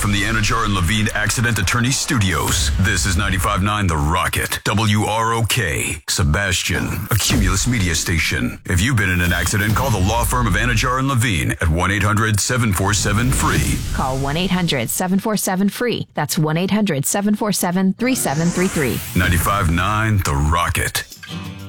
from the Anajar and Levine Accident Attorney Studios. This is 95.9 The Rocket, WROK, Sebastian, a Cumulus media station. If you've been in an accident, call the law firm of Anajar and Levine at 1-800-747-FREE. Call 1-800-747-FREE. That's 1-800-747-3733. 95.9 The Rocket.